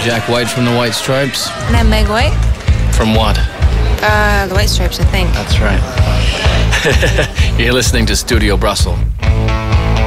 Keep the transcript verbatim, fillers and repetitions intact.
Jack White from the White Stripes. And I'm Meg White. From what? Uh, the White Stripes, I think. That's right. You're listening to Studio Brussels.